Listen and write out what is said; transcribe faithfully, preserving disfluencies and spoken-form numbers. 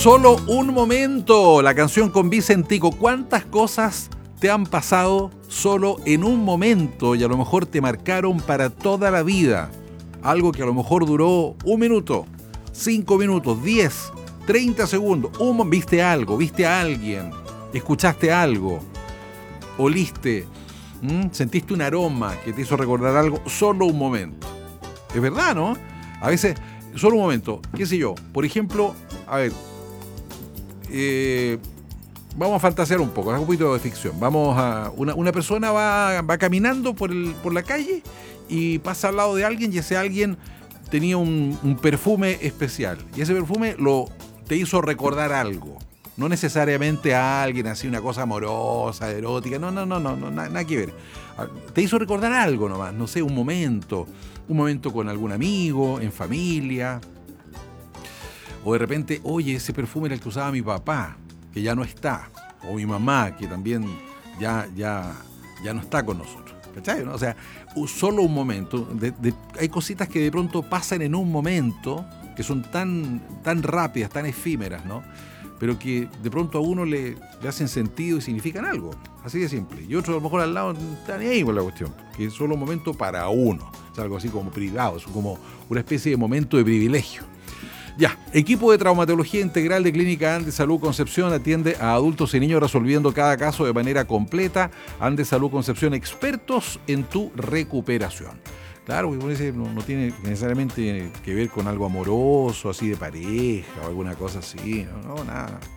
Solo un momento, la canción con Vicentico. ¿Cuántas cosas te han pasado solo en un momento y a lo mejor te marcaron para toda la vida? Algo que a lo mejor duró un minuto, cinco minutos, diez, treinta segundos. Un, viste algo, viste a alguien, escuchaste algo, oliste, ¿m? Sentiste un aroma que te hizo recordar algo. Solo un momento. Es verdad, ¿no? A veces, solo un momento. ¿Qué sé yo? Por ejemplo, a ver... Eh, vamos a fantasear un poco, un poquito de ficción. Vamos a una, una persona va, va caminando por, el, por la calle y pasa al lado de alguien y ese alguien tenía un, un perfume especial y ese perfume lo te hizo recordar algo. No necesariamente a alguien así, una cosa amorosa, erótica, no, no, no, no, no nada, nada que ver. Te hizo recordar algo nomás, no sé, un momento, un momento con algún amigo, en familia. O de repente, oye, ese perfume era el que usaba mi papá, que ya no está. O mi mamá, que también ya, ya, ya no está con nosotros. ¿Cachai? ¿No? O sea, solo un momento. De, de, hay cositas que de pronto pasan en un momento, que son tan, tan rápidas, tan efímeras, ¿no? Pero que de pronto a uno le, le hacen sentido y significan algo. Así de simple. Y otros a lo mejor al lado están ahí con la cuestión. Que es solo un momento para uno. Es algo así como privado, es como una especie de momento de privilegio. Ya, equipo de traumatología integral de Clínica Andes Salud Concepción atiende a adultos y niños resolviendo cada caso de manera completa. Andes Salud Concepción, expertos en tu recuperación. Claro, porque no, no tiene necesariamente que ver con algo amoroso, así de pareja o alguna cosa así. No, no nada,